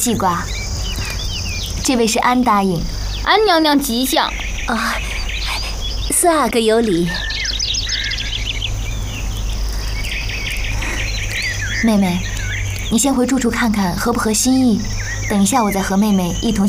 记挂。这位是安答应， 安娘娘吉祥。 啊，孙阿哥有礼。 妹妹，你先回住处看看合不合心意，等一下我再和妹妹一同